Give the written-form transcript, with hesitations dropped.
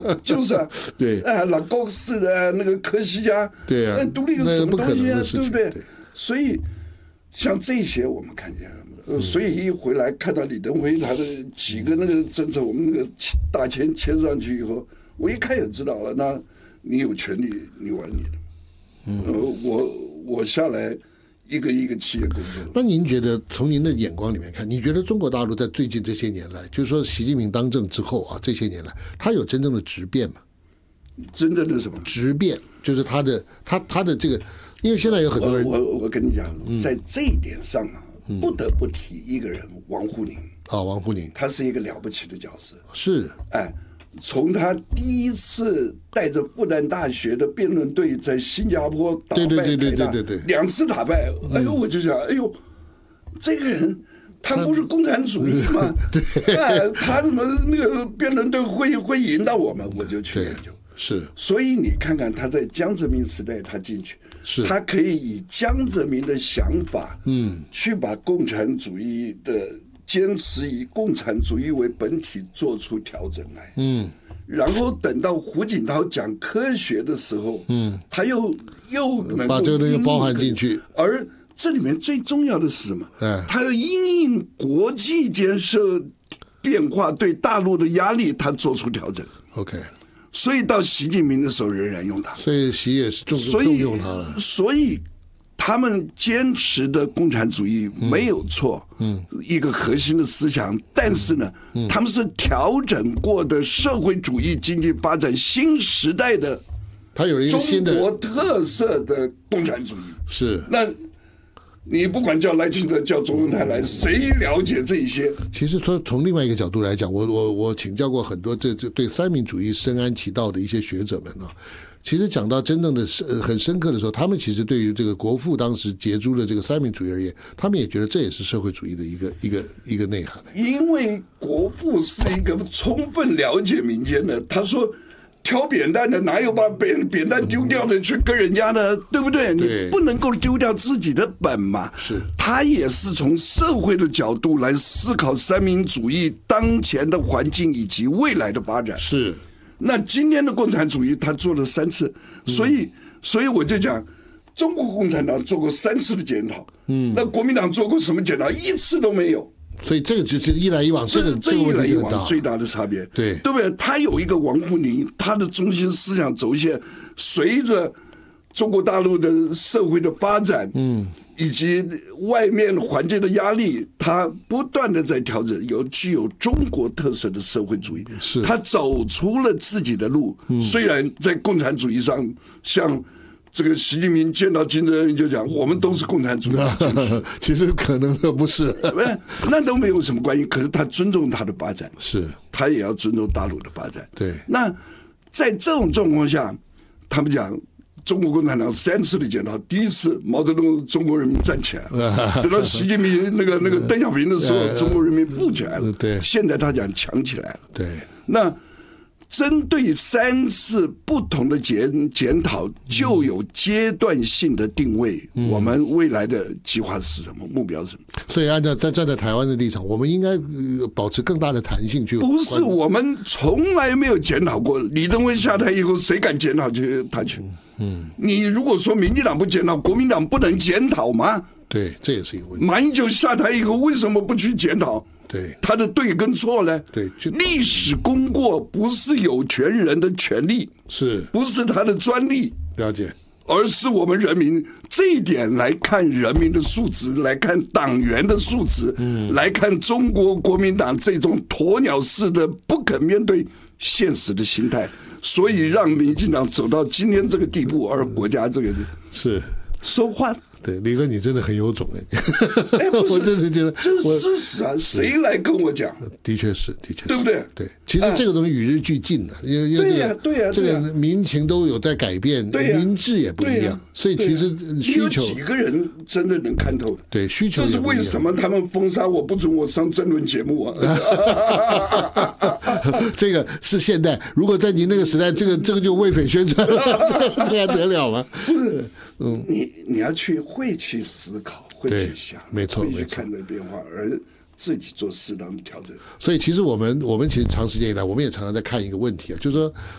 就是啊， 对， 老高氏的那个科西嘉， 对啊， 独立有什么东西啊，对不对？ 对， 所以像这些我们看见。所以一回来看到李登辉他的几个那个政策，我们那个大签上去以后，我一看也知道了。那你有权利，你玩你的。我下来一个一个企业工作。 那您觉得从您的眼光里面看，你觉得中国大陆在最近这些年来，就是说习近平当政之后啊，这些年来，他有真正的质变吗？ 真正的什么质变？就是他的这个，因为现在有很多人， 我跟你讲，在这一点上啊。不得不提一个人，王沪宁啊，王沪宁， 他是一个了不起的角色。 是， 从他第一次带着复旦大学的辩论队在新加坡打败台大， 对 2次打败，哎呦，我就想，哎呦，这个人他不是共产主义吗？ 对， 他怎么那个辩论队会赢到我们？我就去研究。 是， 所以你看看他在江泽民时代他进去， 是他可以以江泽民的想法，去把共产主义的坚持以共产主义为本体做出调整来，然后等到胡锦涛讲科学的时候，他又能把这个东西包含进去， 而这里面最重要的是什么？他要因应国际间设变化对大陆的压力，他做出调整。 OK。 所以到习近平的时候仍然用它， 所以习也是重用它了。 所以他们坚持的共产主义没有错，一个核心的思想，但是呢，他们是调整过的社会主义经济发展新时代的， 它有一个新的中国特色的共产主义。 是那。你不管叫赖清德叫周恩来来，谁了解这一些？ 其实说从另外一个角度来讲，我请教过很多这对三民主义深谙其道的一些学者们啊。其实讲到真正的很深刻的时候，他们其实对于这个国父当时杰出的这个三民主义而言，他们也觉得这也是社会主义的一个内涵。 因为国父是一个充分了解民间的，他说。挑扁担的哪有把扁担丢掉的去跟人家的，对不对？你不能够丢掉自己的本嘛。 是， 他也是从社会的角度来思考三民主义当前的环境以及未来的发展。 是， 那今天的共产主义他做了3次，所以我就讲，中国共产党做过3次的检讨，那国民党做过什么检讨？1次都没有。 所以这个就是一来一往，这一来一往最大的差别， 对不对？他有一个王沪宁，他的中心思想轴线随着中国大陆的社会的发展，以及外面环境的压力，他不断的在调整，具有中国特色的社会主义，他走出了自己的路。虽然在共产主义上，像。这个习近平见到金正恩就讲，我们都是共产主义。 其实可能不是， 那都没有什么关系。可是他尊重他的发展， 是他也要尊重大陆的发展。 对。 那在这种状况下，他们讲中国共产党3次的检讨，第一次毛泽东中国人民站起来了，等到习近平那个邓小平的时候，中国人民富起来了。 对。 现在他讲强起来了。 对。 那。针对3次不同的检讨，就有阶段性的定位。我们未来的计划是什么？目标是什么？ 所以按照站在台湾的立场，我们应该保持更大的弹性去。 不是，我们从来没有检讨过。李登辉下台以后，谁敢检讨他去？你如果说民进党不检讨，国民党不能检讨吗？ 对，这也是一个问题。 马英九下台以后，为什么不去检讨？ 对他的对跟错呢？ 对， 历史功过不是有权人的权利，不是他的专利， 了解， 而是我们人民这一点来看人民的素质，来看党员的素质，来看中国国民党这种鸵鸟式的不肯面对现实的心态，所以让民进党走到今天这个地步，而国家这个是说话。 对，李哥，你真的很有种我真的觉得这是事实啊！谁来跟我讲？ 的确是， 对不对？ 对，其实这个东西与日俱进的，因为这个民情都有在改变，民智也不一样，所以其实需求有几个人真的能看透？ 对，需求。 这是为什么他们封杀我，不准我上争论节目啊？ 这个是现代，如果在您那个时代，这个就为匪宣传了，这还得了吗？ 不是，你要会去思考，会去想， 没错， 会去看这个变化，而自己做适当的调整。 所以其实我们其实长时间以来，我们也常常在看一个问题啊，就是说